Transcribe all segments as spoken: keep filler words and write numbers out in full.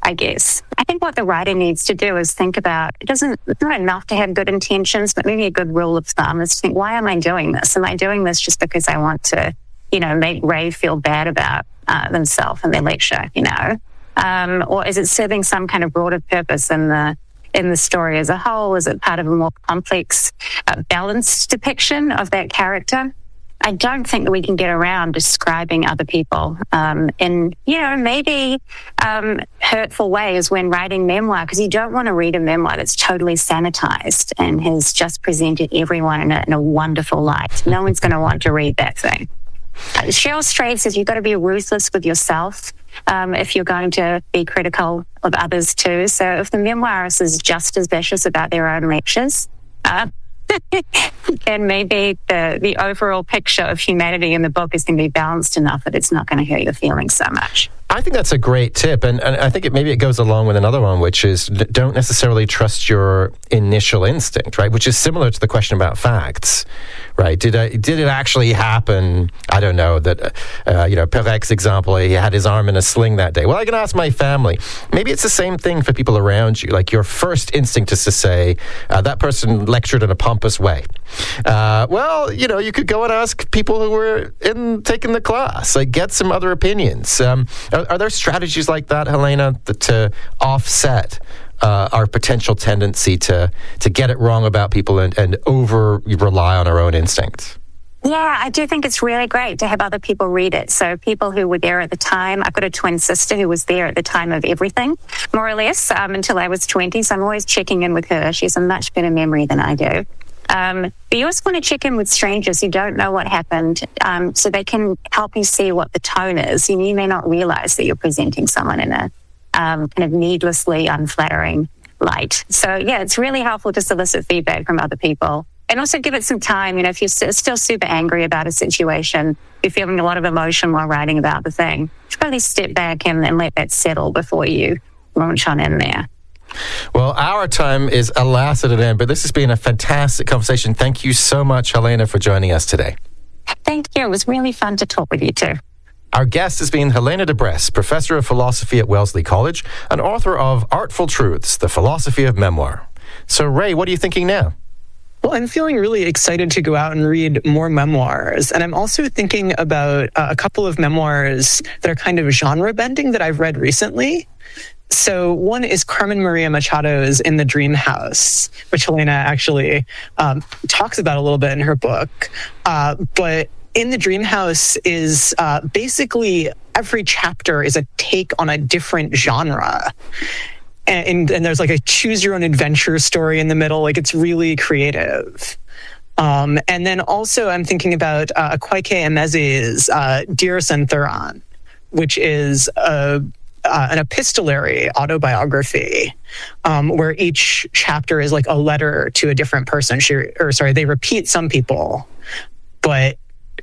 I guess. I think what the writer needs to do is think about, it doesn't, it's not enough to have good intentions, but maybe a good rule of thumb is to think, why am I doing this? Am I doing this just because I want to, you know, make Ray feel bad about uh, themselves and their lecture, you know? Um, or is it serving some kind of broader purpose in the in the story as a whole? Is it part of a more complex, uh, balanced depiction of that character? I don't think that we can get around describing other people um, in, you know, maybe um, hurtful ways when writing memoir, because you don't want to read a memoir that's totally sanitized and has just presented everyone in a, in a wonderful light. No one's going to want to read that thing. Uh, Cheryl Strayed says you've got to be ruthless with yourself um, if you're going to be critical of others too. So if the memoirist is just as vicious about their own lectures, uh, then maybe the, the overall picture of humanity in the book is going to be balanced enough that it's not going to hurt your feelings so much. I think that's a great tip, and, and I think it, maybe it goes along with another one, which is don't necessarily trust your initial instinct, right? Which is similar to the question about facts, right? Did I, did it actually happen? I don't know that, uh, you know, Perek's example, he had his arm in a sling that day. Well, I can ask my family. Maybe it's the same thing for people around you. Like your first instinct is to say, uh, that person lectured in a pompous way. Uh, well, you know, you could go and ask people who were in taking the class, like get some other opinions. Um, Are, are there strategies like that, Helena, that, to offset uh, our potential tendency to to get it wrong about people and, and over rely on our own instincts? Yeah, I do think it's really great to have other people read it. So people who were there at the time, I've got a twin sister who was there at the time of everything, more or less, um, until I was twenty. So I'm always checking in with her. She has a much better memory than I do. Um, but you also want to check in with strangers who don't know what happened, um, so they can help you see what the tone is. You, you may not realize that you're presenting someone in a um, kind of needlessly unflattering light. So, yeah, it's really helpful to solicit feedback from other people. And also give it some time. You know, if you're st- still super angry about a situation, you're feeling a lot of emotion while writing about the thing, you should probably step back and, and let that settle before you launch on in there. Well, our time is alas at an end, but this has been a fantastic conversation. Thank you so much, Helena, for joining us today. Thank you. It was really fun to talk with you too. Our guest has been Helena de Bresse, Professor of Philosophy at Wellesley College and author of Artful Truths, The Philosophy of Memoir. So, Ray, what are you thinking now? Well, I'm feeling really excited to go out and read more memoirs. And I'm also thinking about uh, a couple of memoirs that are kind of genre bending that I've read recently. So one is Carmen Maria Machado's In the Dream House, which Helena actually um, talks about a little bit in her book. Uh, but In the Dream House is uh, basically every chapter is a take on a different genre. And, and, and there's like a choose your own adventure story in the middle. Like it's really creative. Um, and then also I'm thinking about uh, Kwaike Emezi's uh, Dear Centuran, which is a Uh, an epistolary autobiography, um, where each chapter is like a letter to a different person. She, or sorry, they repeat some people, but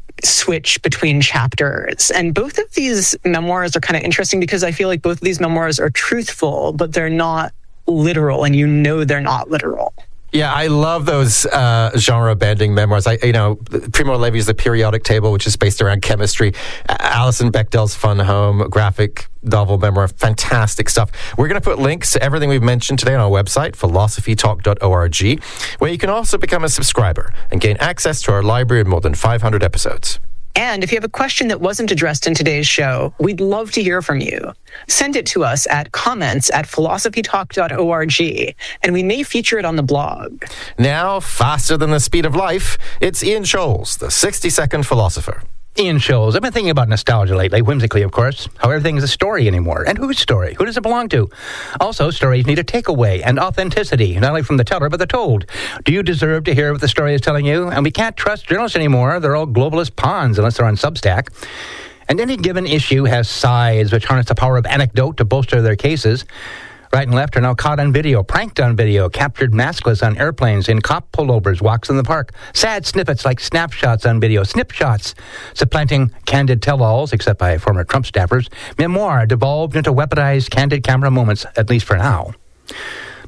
switch between chapters. And both of these memoirs are kind of interesting because I feel like both of these memoirs are truthful, but they're not literal, and you know they're not literal. Yeah, I love those uh, genre-bending memoirs. I, you know, Primo Levi's The Periodic Table, which is based around chemistry. Alison Bechdel's Fun Home, graphic novel memoir, fantastic stuff. We're going to put links to everything we've mentioned today on our website, philosophy talk dot org, where you can also become a subscriber and gain access to our library of more than five hundred episodes. And if you have a question that wasn't addressed in today's show, we'd love to hear from you. Send it to us at comments at philosophy talk dot org, and we may feature it on the blog. Now, faster than the speed of life, it's Ian Scholes, the sixty-second philosopher. Ian Scholes. I've been thinking about nostalgia lately, whimsically, of course. How everything is a story anymore. And whose story? Who does it belong to? Also, stories need a takeaway and authenticity, not only from the teller, but the told. Do you deserve to hear what the story is telling you? And we can't trust journalists anymore. They're all globalist pawns, unless they're on Substack. And any given issue has sides which harness the power of anecdote to bolster their cases. Right and left are now caught on video, pranked on video, captured maskless on airplanes, in cop pullovers, walks in the park. Sad snippets like snapshots on video, snipshots, supplanting candid tell-alls, except by former Trump staffers. Memoir devolved into weaponized candid camera moments, at least for now.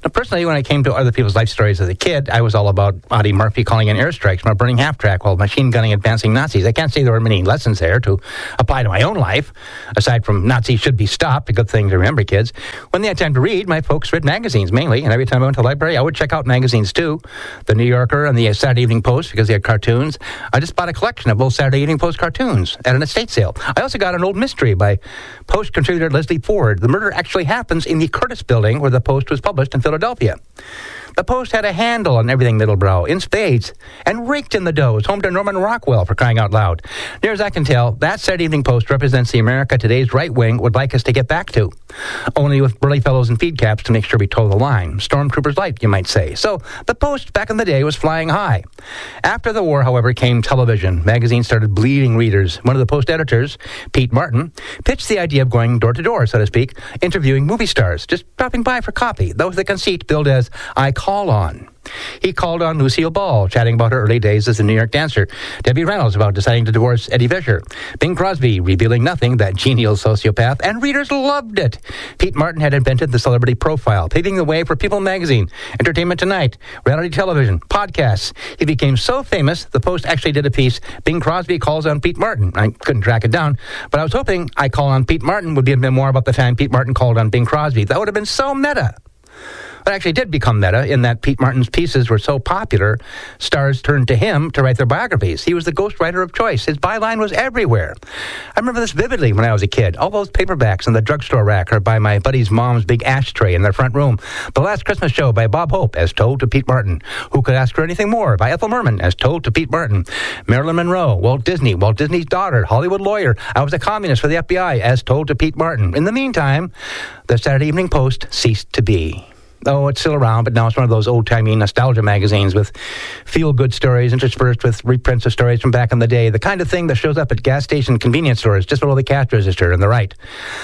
Now, personally, when I came to other people's life stories as a kid, I was all about Audie Murphy calling in airstrikes from a burning half-track while machine gunning advancing Nazis. I can't say there were many lessons there to apply to my own life, aside from Nazis should be stopped, a good thing to remember, kids. When they had time to read, my folks read magazines mainly, and every time I went to the library, I would check out magazines too. The New Yorker and the Saturday Evening Post, because they had cartoons. I just bought a collection of both Saturday Evening Post cartoons at an estate sale. I also got an old mystery by Post contributor Leslie Ford. The murder actually happens in the Curtis Building, where the Post was published in Philadelphia. The Post had a handle on everything Middlebrow, in spades, and raked in the dough. It's home to Norman Rockwell, for crying out loud. Near as I can tell, that Saturday Evening Post represents the America today's right wing would like us to get back to. Only with burly fellows in feed caps to make sure we toe the line. Stormtroopers light, you might say. So, the Post back in the day was flying high. After the war, however, came television. Magazines started bleeding readers. One of the Post editors, Pete Martin, pitched the idea of going door to door, so to speak, interviewing movie stars, just dropping by for coffee. That was the conceit billed as I Call On. He called on Lucille Ball, chatting about her early days as a New York dancer. Debbie Reynolds about deciding to divorce Eddie Fisher. Bing Crosby revealing nothing, that genial sociopath, and readers loved it. Pete Martin had invented the celebrity profile, paving the way for People magazine, Entertainment Tonight, reality television, podcasts. He became so famous, the Post actually did a piece, Bing Crosby Calls on Pete Martin. I couldn't track it down, but I was hoping I Call on Pete Martin would be a memoir about the time Pete Martin called on Bing Crosby. That would have been so meta. It actually did become meta in that Pete Martin's pieces were so popular, stars turned to him to write their biographies. He was the ghostwriter of choice. His byline was everywhere. I remember this vividly when I was a kid. All those paperbacks in the drugstore rack are by my buddy's mom's big ashtray in their front room. The Last Christmas Show by Bob Hope, as told to Pete Martin. Who Could Ask for Anything More by Ethel Merman, as told to Pete Martin. Marilyn Monroe, Walt Disney, Walt Disney's daughter, Hollywood lawyer. I was a communist for the F B I, as told to Pete Martin. In the meantime, the Saturday Evening Post ceased to be. Oh, it's still around, but now it's one of those old-timey nostalgia magazines with feel-good stories interspersed with reprints of stories from back in the day, the kind of thing that shows up at gas station convenience stores just below the cash register on the right.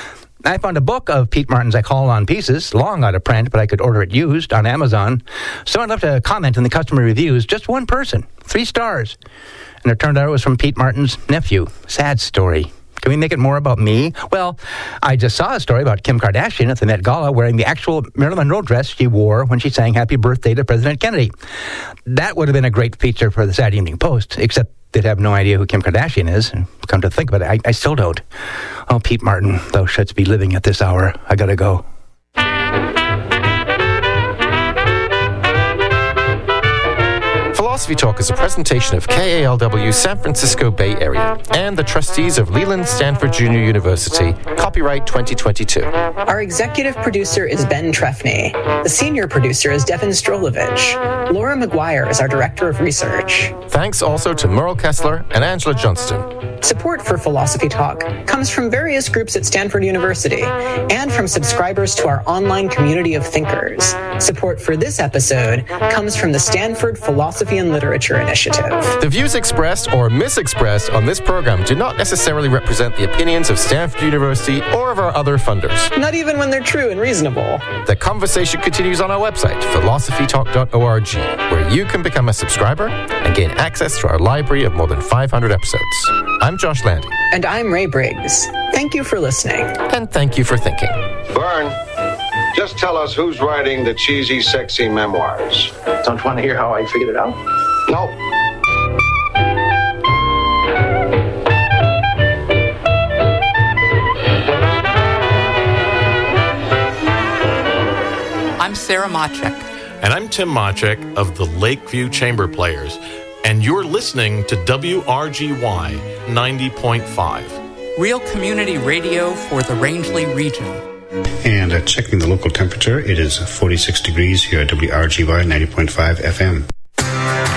I found a book of Pete Martin's I Call On pieces, long out of print, but I could order it used on Amazon. Someone left a comment in the customer reviews, just one person, three stars. And it turned out it was from Pete Martin's nephew. Sad story. Can we make it more about me? Well, I just saw a story about Kim Kardashian at the Met Gala wearing the actual Marilyn Monroe dress she wore when she sang Happy Birthday to President Kennedy. That would have been a great feature for the Saturday Evening Post, except they'd have no idea who Kim Kardashian is. Come to think about it, I, I still don't. Oh, Pete Martin, thou shouldst be living at this hour. I gotta go. Philosophy Talk is a presentation of K A L W San Francisco Bay Area and the trustees of Leland Stanford Junior University. Copyright twenty twenty-two. Our executive producer is Ben Trefny. The senior producer is Devin Strolovich. Laura McGuire is our director of research. Thanks also to Merle Kessler and Angela Johnston. Support for Philosophy Talk comes from various groups at Stanford University and from subscribers to our online community of thinkers. Support for this episode comes from the Stanford Philosophy and Literature Initiative. The views expressed or misexpressed on this program do not necessarily represent the opinions of Stanford University or of our other funders. Not even when they're true and reasonable. The conversation continues on our website, philosophy talk dot org, where you can become a subscriber and gain access to our library of more than five hundred episodes. I'm Josh Landy. And I'm Ray Briggs. Thank you for listening. And thank you for thinking. Vern, just tell us who's writing the cheesy, sexy memoirs. Don't you want to hear how I figured it out? No. I'm Sarah Machek. And I'm Tim Machek of the Lakeview Chamber Players. And you're listening to W R G Y ninety point five. Real community radio for the Rangeley region. And uh, checking the local temperature, it is forty-six degrees here at W R G Y ninety point five F M.